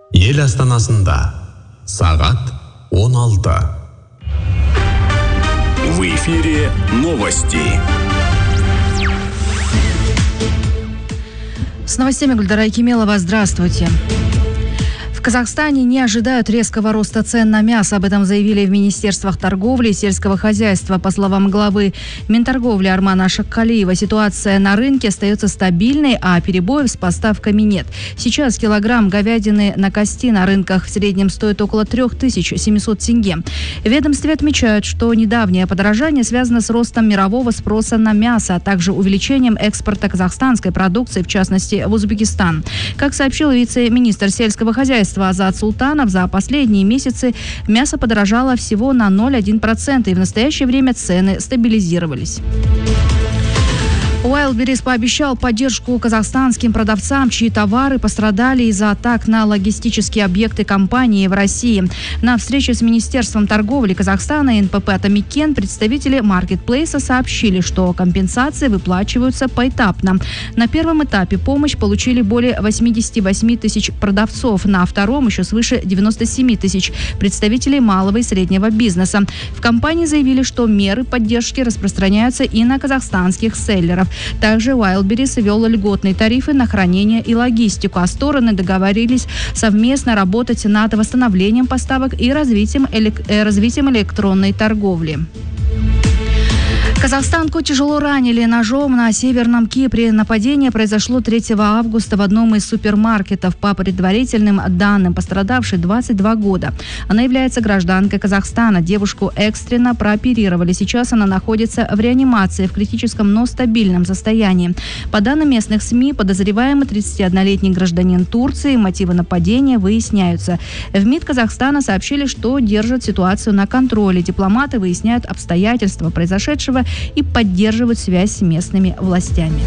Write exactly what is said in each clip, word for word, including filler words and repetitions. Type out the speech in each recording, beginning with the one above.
Ел астанасында сағат он алты. В эфире новости. С новостями Гульдара Якимелова. Здравствуйте. В Казахстане не ожидают резкого роста цен на мясо. Об этом заявили в Министерствах торговли и сельского хозяйства. По словам главы Минторговли Армана Шаккалиева, ситуация на рынке остается стабильной, а перебоев с поставками нет. Сейчас килограмм говядины на кости на рынках в среднем стоит около три тысячи семьсот тенге. В ведомстве отмечают, что недавнее подорожание связано с ростом мирового спроса на мясо, а также увеличением экспорта казахстанской продукции, в частности в Узбекистан. Как сообщил вице-министр сельского хозяйства Азат Султанов, за последние месяцы мясо подорожало всего на ноль целых одна десятая процента, и в настоящее время цены стабилизировались. Wildberries пообещал поддержку казахстанским продавцам, чьи товары пострадали из-за атак на логистические объекты компании в России. На встрече с Министерством торговли Казахстана и эн пэ пэ «Атамикен» представители маркетплейса сообщили, что компенсации выплачиваются поэтапно. На первом этапе помощь получили более восемьдесят восемь тысяч продавцов, на втором еще свыше девяносто семь тысяч представителей малого и среднего бизнеса. В компании заявили, что меры поддержки распространяются и на казахстанских селлеров. Также Wildberries ввел льготные тарифы на хранение и логистику, а стороны договорились совместно работать над восстановлением поставок и развитием, элек... развитием электронной торговли. Казахстанку тяжело ранили ножом на Северном Кипре. Нападение произошло третьего августа в одном из супермаркетов. По предварительным данным, пострадавшей двадцать два года. Она является гражданкой Казахстана. Девушку экстренно прооперировали. Сейчас она находится в реанимации в критическом, но стабильном состоянии. По данным местных СМИ, подозреваемый тридцатиоднолетний гражданин Турции. Мотивы нападения выясняются. В МИД Казахстана сообщили, что держат ситуацию на контроле. Дипломаты выясняют обстоятельства произошедшего и поддерживают связь с местными властями.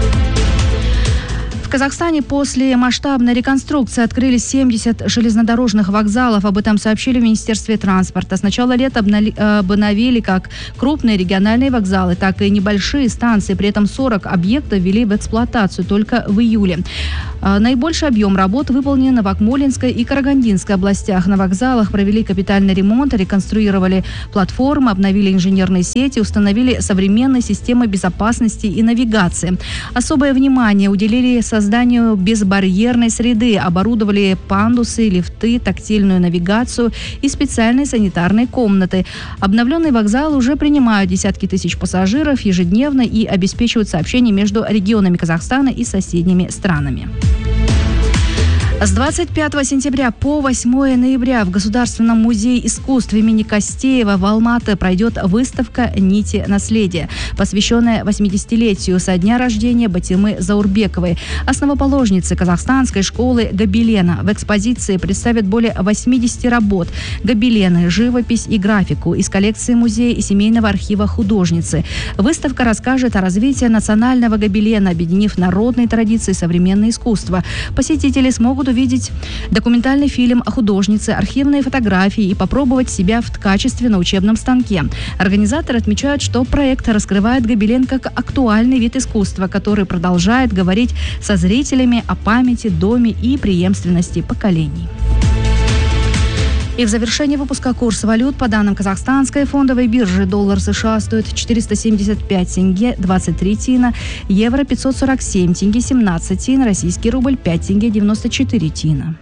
В Казахстане после масштабной реконструкции открылись семьдесят железнодорожных вокзалов. Об этом сообщили в Министерстве транспорта. С начала лета обновили как крупные региональные вокзалы, так и небольшие станции. При этом сорок объектов ввели в эксплуатацию только в июле. Наибольший объем работ выполнен в Акмолинской и Карагандинской областях. На вокзалах провели капитальный ремонт, реконструировали платформы, обновили инженерные сети, установили современные системы безопасности и навигации. Особое внимание уделили созданию безбарьерной среды, оборудовали пандусы, лифты, тактильную навигацию и специальные санитарные комнаты. Обновленные вокзалы уже принимают десятки тысяч пассажиров ежедневно и обеспечивают сообщение между регионами Казахстана и соседними странами. С двадцать пятого сентября по восьмое ноября в Государственном музее искусств имени Костеева в Алматы пройдет выставка «Нити наследия», посвященная восьмидесятилетию со дня рождения Батимы Заурбековой, основоположницы казахстанской школы гобелена. В экспозиции представят более восьмидесяти работ гобелены, живопись и графику из коллекции музея и семейного архива художницы. Выставка расскажет о развитии национального гобелена, объединив народные традиции и современное искусство. Посетители смогут увидеть документальный фильм о художнице, архивные фотографии и попробовать себя в качестве на учебном станке. Организаторы отмечают, что проект раскрывает гобелен как актуальный вид искусства, который продолжает говорить со зрителями о памяти, доме и преемственности поколений. И в завершении выпуска курс валют. По данным казахстанской фондовой биржи, доллар США стоит четыреста семьдесят пять тенге двадцать три тина, евро пятьсот сорок семь тенге семнадцать тин, российский рубль пять тенге девяносто четыре тина.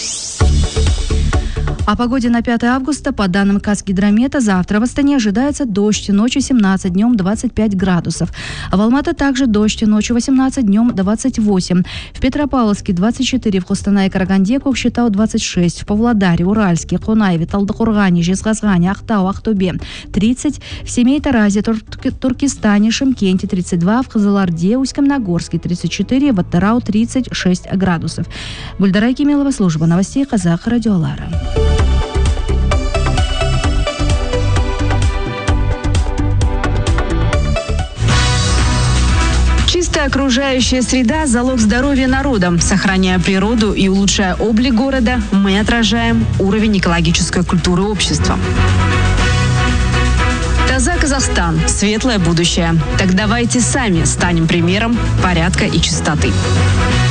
О погоде на пятое августа. По данным Казгидромета, завтра в Астане ожидается дождь, ночью семнадцать, днем двадцать пять градусов. В Алматы также дождь, ночью восемнадцать, днем двадцать восемь. В Петропавловске двадцать четыре, в Костанае, Караганде, Кокшетау двадцать шесть, в Павлодаре, Уральске, Хонаеве, Талдыкургане, Жезказгане, Ахтау, Ахтубе тридцать, в Семей-Таразе, Тур- Туркестане, Шымкенте тридцать два, в Кызылорде, Усть-Каменогорске тридцать четыре, в Аттарау тридцать шесть градусов. Гульдара Якимелова, служба новостей Казах Радио Лара. Чистая окружающая среда – залог здоровья народа. Сохраняя природу и улучшая облик города, мы отражаем уровень экологической культуры общества. Таза Казахстан – светлое будущее. Так давайте сами станем примером порядка и чистоты.